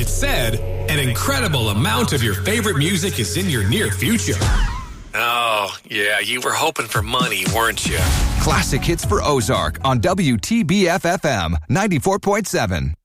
It said an incredible amount of your favorite music is in your near future. Oh, yeah, you were hoping for money, weren't you? Classic hits for Ozark on WTBF-FM 94.7.